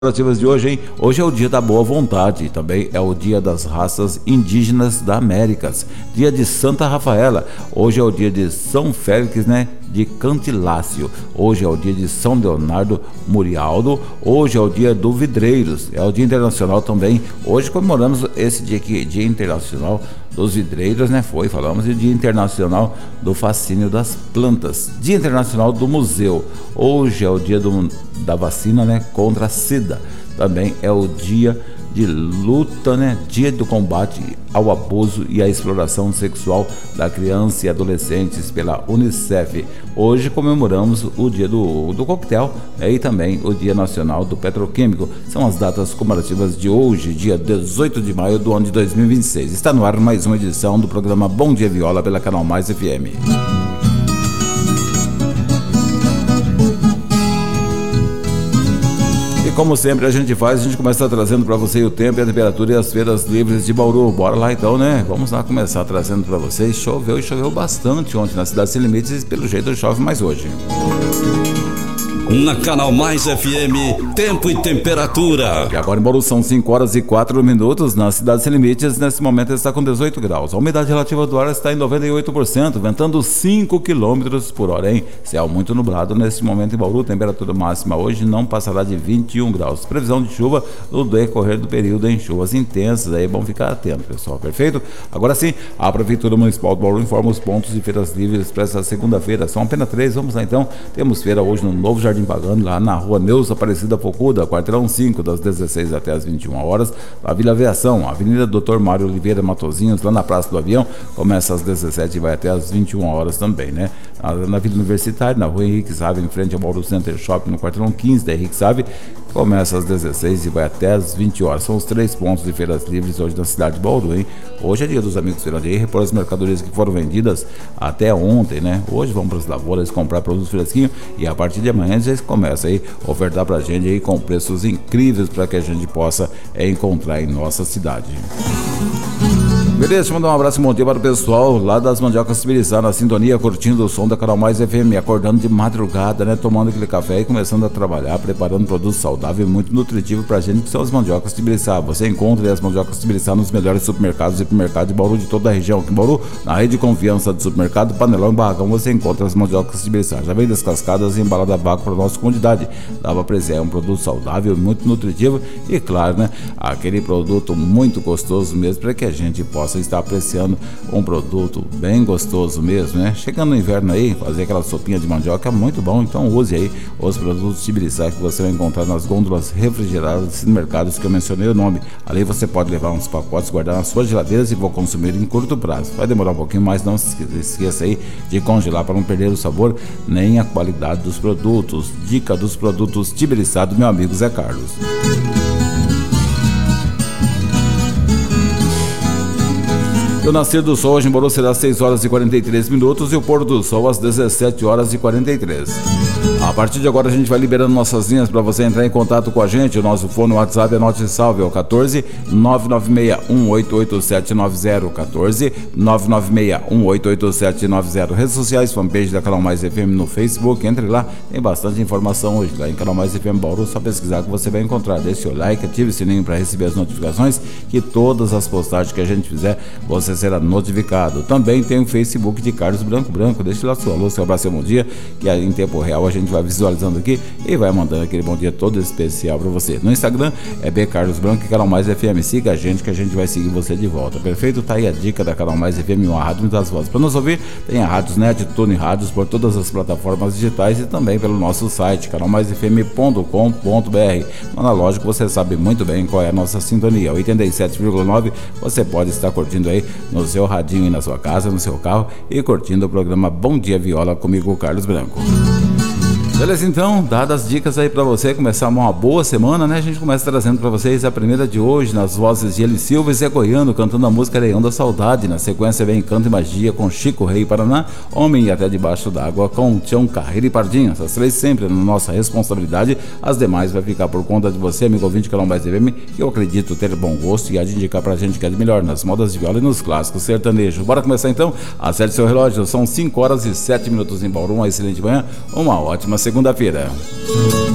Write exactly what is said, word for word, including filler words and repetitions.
comemorativas de hoje, hein? Hoje é o dia da boa vontade, também é o dia das raças indígenas da Américas, dia de Santa Rafaela, hoje é o dia de São Félix, né? De Cantilácio, hoje é o dia de São Leonardo Murialdo, hoje é o dia do Vidreiros, é o dia internacional também, hoje comemoramos esse dia aqui, dia internacional dos vidreiros, né? Foi, falamos, e dia internacional do fascínio das plantas, dia internacional do museu, hoje é o dia do, da vacina, né? Contra a SIDA, também é o dia de luta, né? Dia do combate ao abuso e à exploração sexual da criança e adolescentes pela Unicef. Hoje comemoramos o dia do, do coquetel, né? E também o dia nacional do petroquímico. São as datas comemorativas de hoje, dia dezoito de maio do ano de dois mil e vinte e seis. Está no ar mais uma edição do programa Bom Dia Viola pela Canal Mais F M. Como sempre a gente faz, a gente começa trazendo para você o tempo e a temperatura e as feiras livres de Bauru. Bora lá então, né? Vamos lá começar trazendo para vocês. Choveu e choveu bastante ontem na cidade Sem Limites e pelo jeito chove mais hoje. Na Canal Mais F M, tempo e temperatura. E agora em Bauru são cinco horas e quatro minutos. Na cidade Sem Limites, nesse momento está com dezoito graus. A umidade relativa do ar está em noventa e oito por cento, ventando cinco quilômetros por hora, hein? Céu muito nublado nesse momento em Bauru. Temperatura máxima hoje não passará de vinte e um graus. Previsão de chuva no decorrer do período em chuvas intensas. Aí é bom ficar atento, pessoal. Perfeito? Agora sim, a Prefeitura Municipal de Bauru informa os pontos de feiras livres para essa segunda-feira. São apenas três. Vamos lá então. Temos feira hoje no Novo Jardim Pagando, lá na rua Neuza Aparecida Focuda, quarteirão cinco, das dezesseis até as vinte e uma horas. A Vila Aviação, Avenida doutor Mário Oliveira Matozinhos, lá na Praça do Avião, começa às dezessete e vai até às vinte e uma horas também, né? Na Vila Universitária, na rua Henrique Save, em frente ao Bauru Center Shopping, no quarteirão quinze da Henrique Save, começa às dezesseis e vai até às vinte horas. São os três pontos de feiras livres hoje na cidade de Bauru, hein? Hoje é dia dos amigos feirantes, repor as mercadorias que foram vendidas até ontem, né? Hoje vão para as lavouras comprar produtos fresquinhos e a partir de amanhã eles começam aí a ofertar pra gente aí com preços incríveis para que a gente possa é, encontrar em nossa cidade. Beleza, deixa eu mandar um abraço e um bom dia para o pessoal lá das Mandiocas Tibiriçá, na sintonia, curtindo o som da Canal Mais F M, acordando de madrugada, né, tomando aquele café e começando a trabalhar, preparando produtos saudáveis e muito nutritivos pra gente, que são as Mandiocas Tibiriçá. Você encontra as Mandiocas Tibiriçá nos melhores supermercados e hipermercados de Bauru, de toda a região. Aqui em Bauru, na rede de confiança do supermercado Panelão e Barracão, você encontra as Mandiocas Tibiriçá. Já vem descascadas e embalada a vácuo para nossa comunidade. Dá pra apreciar, é um produto saudável, muito nutritivo e, claro, né, aquele produto muito gostoso mesmo, para que a gente possa está apreciando um produto bem gostoso mesmo, né? Chegando no inverno aí, fazer aquela sopinha de mandioca é muito bom, então use aí os produtos Tibiriçá que você vai encontrar nas gôndolas refrigeradas e mercados que eu mencionei o nome. Ali você pode levar uns pacotes, guardar nas suas geladeiras e vou consumir em curto prazo. Vai demorar um pouquinho, mas não se esqueça aí de congelar para não perder o sabor nem a qualidade dos produtos. Dica dos produtos Tibiriçá do meu amigo Zé Carlos. E o nascer do sol hoje em Bauru será às seis horas e quarenta e três minutos e o pôr do sol às dezessete horas e quarenta e três. A partir de agora a gente vai liberando nossas linhas para você entrar em contato com a gente. O nosso fone WhatsApp, anote e salve, é o quatorze, nove nove seis, um oito oito sete nove zero, quatorze, nove nove seis, um oito oito sete nove zero. Redes sociais, fanpage da Canal Mais F M no Facebook, entre lá, tem bastante informação hoje lá em Canal Mais F M Bauru, só pesquisar que você vai encontrar. Deixe o like, ative o sininho para receber as notificações, que todas as postagens que a gente fizer, você será notificado. Também tem o Facebook de Carlos Branco Branco, deixe lá sua alô, seu abraço e bom dia, que em tempo real a gente vai visualizando aqui e vai mandando aquele bom dia todo especial para você. No Instagram é B Carlos Branco e Canal Mais F M, siga a gente que a gente vai seguir você de volta, perfeito? Tá aí a dica da Canal Mais F M, uma rádio das vozes. Para nos ouvir, tem a Rádios Net, Tune Rádios por todas as plataformas digitais e também pelo nosso site, canal mais f m ponto com ponto b r. No analógico você sabe muito bem qual é a nossa sintonia, oitenta e sete vírgula nove, você pode estar curtindo aí no seu radinho aí na sua casa, no seu carro e curtindo o programa Bom Dia Viola comigo, Carlos Branco. Beleza, então, dadas as dicas aí pra você começar uma boa semana, né? A gente começa trazendo pra vocês a primeira de hoje, nas vozes de Eli Silva e Zé Goiano, cantando a música Leão da Saudade. Na sequência vem Canto e Magia com Chico Rei Paraná, Homem e Até Debaixo d'Água com Tião Carreira e Pardinho. Essas três sempre na nossa responsabilidade, as demais vai ficar por conta de você, amigo ouvinte que não vai F M, que eu acredito ter bom gosto e há de indicar pra gente que é de melhor nas modas de viola e nos clássicos sertanejos. Bora começar então? Acerte seu relógio, são cinco horas e sete minutos em Bauru, uma excelente manhã, uma ótima segunda-feira.